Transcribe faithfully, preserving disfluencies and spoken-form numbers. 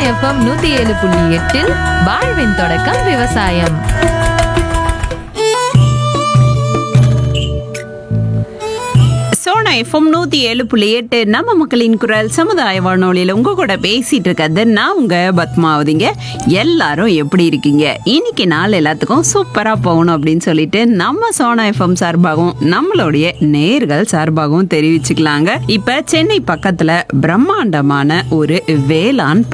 FM நூத்தி ஏழு புள்ளி எட்டில் வாழ்வின் தொடக்கம் விவசாயம். சோனா எஃப்எம் நூத்தி ஏழு புள்ளி எட்டு நம்ம மக்களின் குரல் சமுதாய வானொலியில உங்க கூட பேசிட்டு இருக்கிறது நான் உங்க பத்மாவதிங்க. எல்லாரும் எப்படி இருக்கீங்க? இன்னைக்கு நாள் எல்லாத்துக்கும் சூப்பரா போகணும் அப்படின்னு சொல்லிட்டு நம்ம சோனா எஃப்எம் சார்பாகவும் நம்மளுடைய நேர்கள் சார்பாகவும் தெரிவிச்சுக்கலாங்க. இப்ப சென்னை பக்கத்துல பிரம்மாண்டமான ஒரு வேளாண்